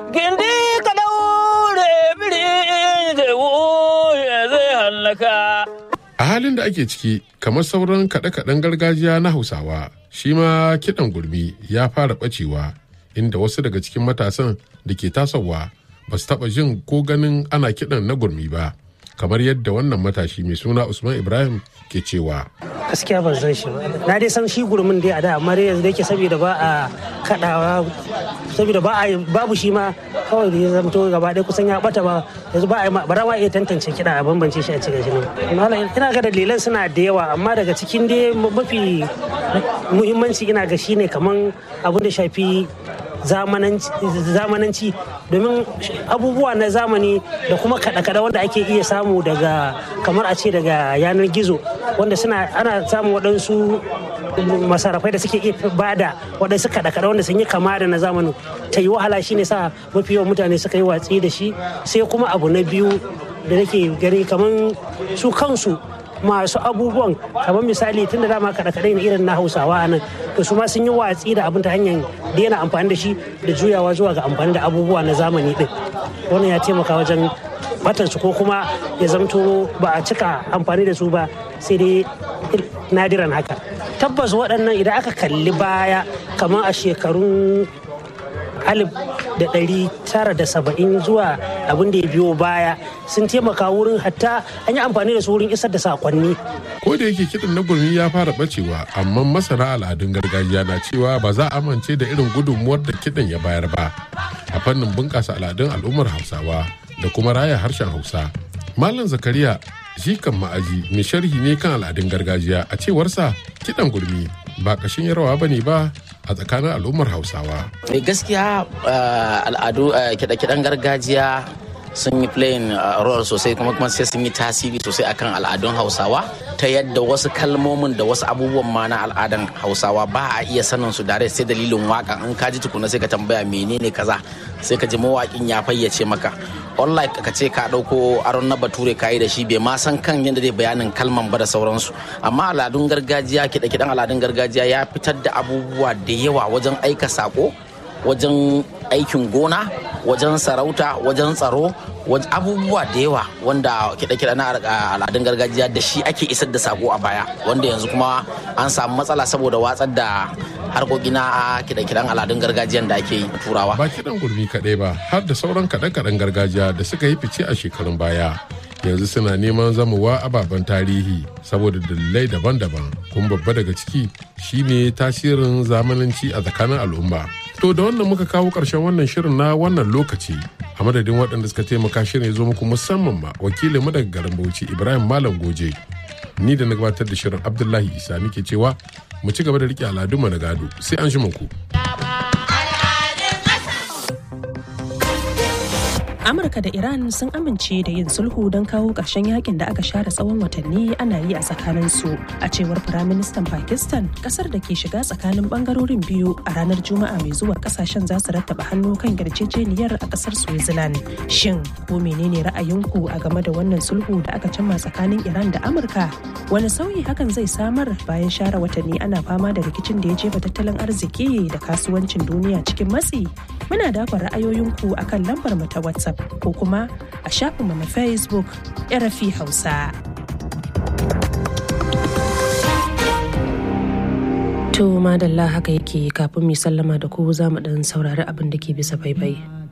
gindi ka daure biri da wuya zai hallaka. A halin da ake ciki, kamar sauran kaɗe-kaɗen gargajiya na Hausawa, shi ma kiɗan gurmi ya fara ɓacewa, inda wasu daga cikin matasan da ke tasowa ba su taɓa jin ko ganin ana kiɗan na gurmi ba, kamar yadda wannan matashi mai suna Usman Ibrahim ke cewa. Gaskiya ban san shi ba. Na dai san shi gurmin dai a da, amma dai yanzu da yake saboda ba a kaɗawa, saboda babu shi ma kawai da ya zamto gaba ɗaya kusan ya ɓata ba, yanzu ba ma iya tantance kiɗa a bambance shi a cikin shi nan. Ina ga dalilan suna da yawa, amma daga cikin dai mafi muhimmanci ina ga shine kaman abin da shafi zamananci, domin abubuwa na zamani da kuma kaɗe-kaɗe wanda ake iya samu daga kamar a ce daga yanar gizo, wanda ana samun waɗansu masarafai da suke iya bada waɗansu kaɗe-kaɗe wanda sun yi kama da na zamanin, ta yi wahala shine sa mafi yawan mutane suka yi watsi da shi. Sai kuma abu na biyu da nake gani kamar su kansu masu abubuwan, kamar misali tun da dama kaɗe-kaɗe na irin na Hausawa a nan, to su ma sun yi watsi da abin ta hanyar daina amfani da shi da juyawa zuwa ga amfani da abubuwa na zamani din. Wannan ya taimaka wajen batansu, ko kuma ya zamto ba a cika amfani da su ba, sai dai nadiran haka. Tabbas waɗannan idan aka kalli baya kamar a shekarun 1970 zuwa abin da ya biyo baya, sun taimaka wurin hatta an yi amfani da su wurin isar da sakonni. Ko da yake kiɗan na gurmi ya fara bacewa, amma masana al'adun gargajiya na cewa ba za a amince da irin gudunmuwar da kiɗan ya bayar ba a fannin bunƙasa al'adun al'ummar Hausawa da kuma raya harshen Hausa. Malam Zakariya jikan ma'aji mai sharhi ne kan al'adun gargajiya, a cewarsa kiɗan gurmi ba ƙashin yarwa bane ba a tsakanin al'ummar Hausawa. Gaskiya al'adu kiɗe-kiɗen gargajiya sun yi playing role sosai, kuma sai sun yi tasiri sosai akan al'adun Hausawa, ta yadda wasu kalmomin da wasu abubuwan ma na al'adan Hausawa ba a iya sanin su dare sai dalilin waka. In ka ji tukuna sai ka tambaya menene kaza, sai ka ji mawaƙin ya fayyace maka. Unlike ka ce ka ɗauko aron na bature ka yi da shi, bai ma san kan yadda zai bayanin kalman ba da sauransu. Amma al'adun gargajiya, kiɗe-kiɗen al'adun gargajiya ya fitar da abubuwa da yawa wajen aika sako, wajen aikin gona, wajen sarauta, wajen tsaro, abubuwa da yawa wanda kiɗe-kiɗe na al'adun gargajiya da shi ake isar da sako a baya, wanda yanzu kuma an samu matsala saboda watsar da harkoki na kiɗe-kiɗen al'adun gargajiyan da ake yi turawa. Ba kiɗan gurmi kaɗai ba, har da sauran kaɗe-kaɗen gargajiya da suka yi fice a shekarun baya, yanzu suna neman zamowa ababen tarihi saboda dalilai daban-daban, kuma babba daga ciki shine tasirin zamananci a tsakanin al'umma. To da wannan muka kawo ƙarshen wannan shirin na wannan lokaci, a madadin waɗanda suka taimaka shirin ya zo muku, musamman ma wakilin mu daga garin Bauchi Ibrahim Malam Goje. Ni da na gabatar da shirin Abdullahi Isa nake cewa mu ci gaba da riƙe al'adunmu na gado, sai an shi ku. Amurka da Iran sun amince da yin sulhu don kawo ƙarshen yakin da aka share tsawon watanni ana yi a tsakaninsu, a cewar Firaministan Pakistan. Ƙasar da ke shiga tsakanin ɓangarorin biyu a ranar Juma'a mai zuwa, ƙasashen za su rattaba hannu kan yarjejeniyar a ƙasar Switzerland. Shin ko menene ra'ayinku a game da wannan sulhu da aka cimma tsakanin Iran da Amurka? Wani sauyi hakan zai samar bayan share watanni ana fama da rikicin da ya jefa tattalin arziki da kasuwancin duniya cikin matsi? Muna dakon ra'ayoyinku akan lambar mu ta WhatsApp ko kuma a shafinmu na Facebook RFI Hausa. To madalla haka yake, kafin mu sallama da ku za mu dan saurari abin da ke bisa faifai.